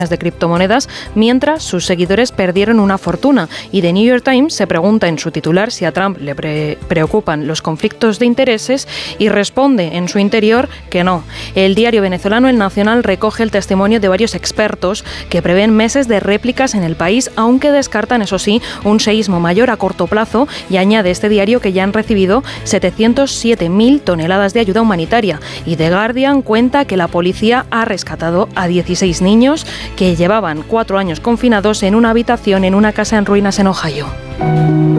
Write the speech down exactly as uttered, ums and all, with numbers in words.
de criptomonedas, mientras sus seguidores perdieron una fortuna. Y The New York Times se pregunta en su titular si a Trump le pre- preocupan los conflictos de intereses y responde en su interior que no. El diario venezolano El Nacional recoge el testimonio de varios expertos que prevén meses de réplicas en el país, aunque descartan, eso sí, un seísmo mayor a corto plazo, y añade este diario que ya han recibido setecientas siete mil toneladas de ayuda humanitaria. Y The Guardian cuenta que la policía ha rescatado a dieciséis niños que llevaban cuatro años confinados en una habitación en una casa en ruinas en Ohio.